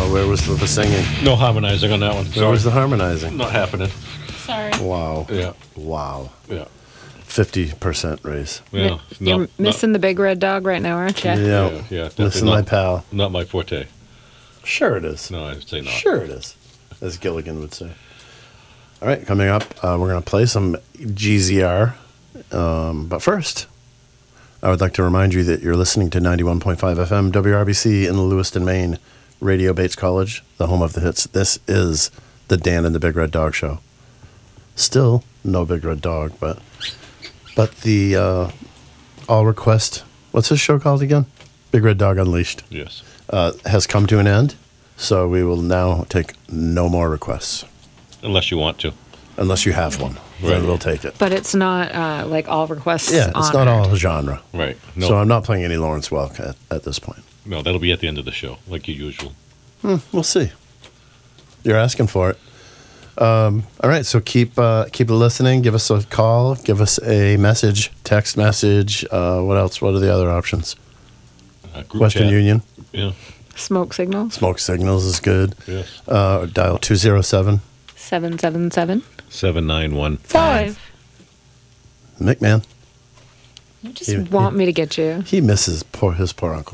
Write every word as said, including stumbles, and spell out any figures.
where was the, the singing? No harmonizing on that one. Where Sorry. was the harmonizing? Not happening. Sorry. Wow. Yeah. Wow. Yeah. fifty percent raise. Yeah. You're Not- missing the big red dog right now, aren't you? Yeah. Yeah, yeah, definitely Listen, not- my pal. Not my forte. Sure it is. No, I'd say not. Sure it is, as Gilligan would say. All right, coming up, uh, we're going to play some G Z R. Um, but first, I would like to remind you that you're listening to ninety-one point five F M W R B C in Lewiston, Maine, Radio Bates College, the home of the hits. This is the Dan and the Big Red Dog Show. Still no Big Red Dog, but but the uh, all request, what's this show called again? Big Red Dog Unleashed. Yes. Uh, has come to an end, so we will now take no more requests. Unless you want to. Unless you have one, then Right. we'll take it. But it's not uh, like all requests. Yeah, it's not honored. all genre. Right. No, So I'm not playing any Lawrence Welk at, at this point. no, that'll be at the end of the show, like usual. We'll see. You're asking for it. Um, all right, so keep uh, keep listening. Give us a call. Give us a message, text message. Uh, what else? What are the other options? Uh, group Western chat. Union. Yeah. Smoke signals. Smoke signals is good. Yes. Uh, dial two zero seven. Seven seven seven Seven nine one. five. McMahon. You just He- want me to get you. He misses poor his poor uncle.